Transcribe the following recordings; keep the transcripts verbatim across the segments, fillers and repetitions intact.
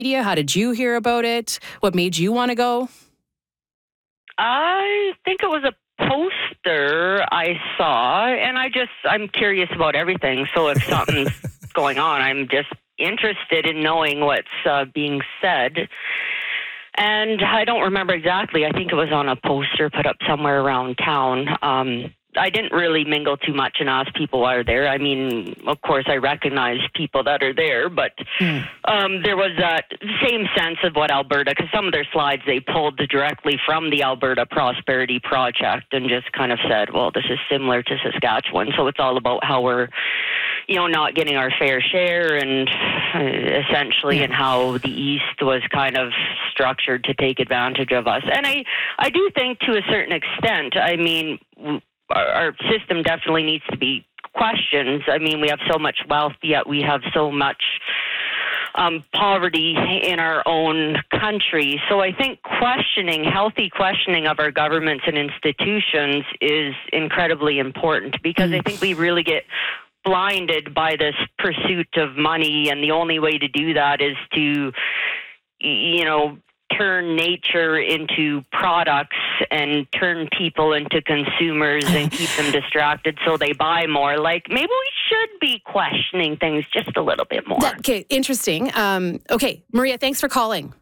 media? How did you hear about it? What made you want to go? I think it was a poster I saw, and I just, I'm curious about everything. So if something's going on, I'm just interested in knowing what's uh, being said. And I don't remember exactly. I think it was on a poster put up somewhere around town. Um, I didn't really mingle too much and ask people why are there. I mean, of course, I recognize people that are there, but mm. um, there was that same sense of what Alberta, because some of their slides they pulled directly from the Alberta Prosperity Project and just kind of said, well, this is similar to Saskatchewan. So it's all about how we're, you know, not getting our fair share and uh, essentially yeah. and how the East was kind of structured to take advantage of us. And I, I do think to a certain extent, I mean, our system definitely needs to be questioned. I mean, we have so much wealth, yet we have so much um, poverty in our own country. So I think questioning, healthy questioning of our governments and institutions is incredibly important, because mm. I think we really get blinded by this pursuit of money, and the only way to do that is to, you know, turn nature into products and turn people into consumers and keep them distracted so they buy more. Like, maybe we should be questioning things just a little bit more. That, okay, interesting. Um, okay, Maria, thanks for calling.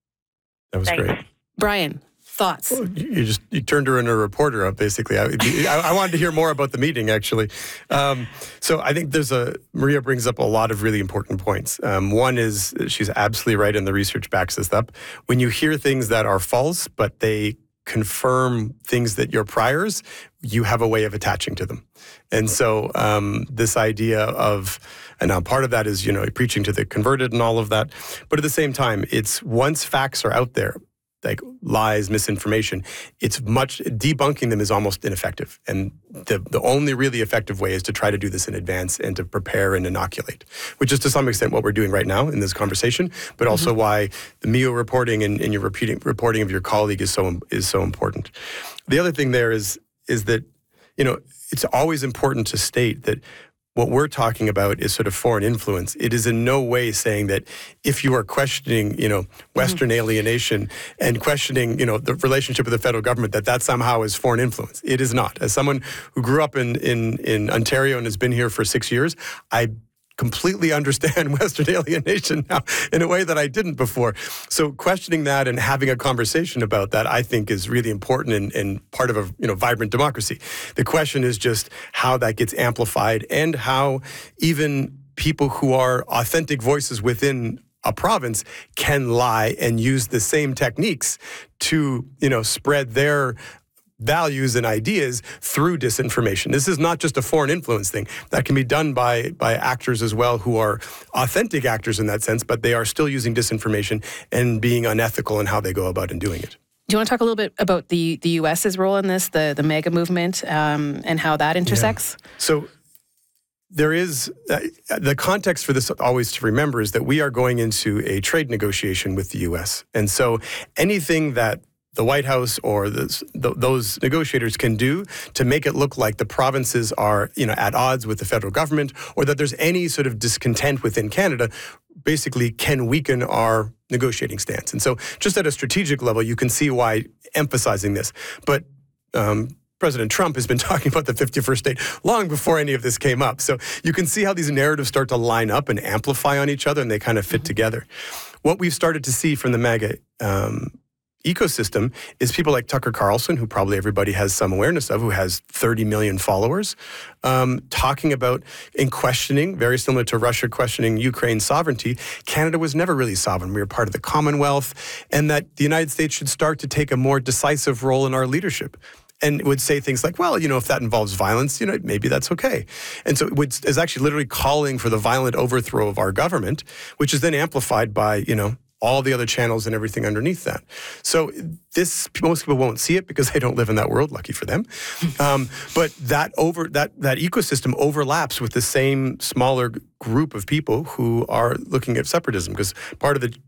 That was Thanks. great. Brian, thoughts? Well, you just you turned her into a reporter, basically. I, I, I wanted to hear more about the meeting, actually. Um, so I think there's a Maria brings up a lot of really important points. Um, one is she's absolutely right, and the research backs this up. When you hear things that are false, but they confirm things that your priors, you have a way of attaching to them. And so um, this idea of, and now part of that is, you know, preaching to the converted and all of that. But at the same time, it's once facts are out there, like lies, misinformation, it's much, debunking them is almost ineffective. And the, the only really effective way is to try to do this in advance and to prepare and inoculate, which is to some extent what we're doing right now in this conversation, but also mm-hmm. why the M E O reporting and, and your repeating, reporting of your colleague is so is so important. The other thing there is is that, you know, it's always important to state that what we're talking about is sort of foreign influence. It is in no way saying that if you are questioning, you know, Western mm-hmm. alienation and questioning, you know, the relationship with the federal government, that that somehow is foreign influence. It is not. As someone who grew up in, in, in Ontario and has been here for six years, I completely understand Western alienation now in a way that I didn't before. So questioning that and having a conversation about that, I think, is really important and, and part of a you know vibrant democracy. The question is just how that gets amplified and how even people who are authentic voices within a province can lie and use the same techniques to you know spread their values and ideas through disinformation. This is not just a foreign influence thing. That can be done by by actors as well who are authentic actors in that sense, but they are still using disinformation and being unethical in how they go about and doing it. Do you want to talk a little bit about the, the US's role in this, the, the MAGA movement, um, and how that intersects? Yeah. So there is, uh, the context for this always to remember is that we are going into a trade negotiation with the U S. And so anything that the White House or the, the, those negotiators can do to make it look like the provinces are, you know, at odds with the federal government, or that there's any sort of discontent within Canada, basically can weaken our negotiating stance. And so just at a strategic level, you can see why emphasizing this. But um, President Trump has been talking about the fifty-first state long before any of this came up. So you can see how these narratives start to line up and amplify on each other, and they kind of fit mm-hmm. together. What we've started to see from the MAGA um, ecosystem is people like Tucker Carlson, who probably everybody has some awareness of, who has thirty million followers, um, talking about and questioning, very similar to Russia questioning Ukraine's sovereignty. Canada was never really sovereign. We were part of the Commonwealth, and that the United States should start to take a more decisive role in our leadership. And would say things like, well, you know, if that involves violence, you know, maybe that's okay. And so it would, is actually literally calling for the violent overthrow of our government, which is then amplified by, you know, all the other channels and everything underneath that. So this, most people won't see it because they don't live in that world, lucky for them. Um, but that over that that ecosystem overlaps with the same smaller group of people who are looking at separatism, because part of the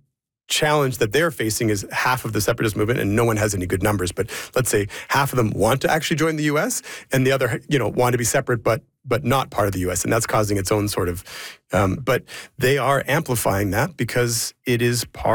challenge that they're facing is half of the separatist movement, and no one has any good numbers, but let's say half of them want to actually join the U S, and the other, you know, want to be separate, but but not part of the U S, and that's causing its own sort of, um, but they are amplifying that because it is part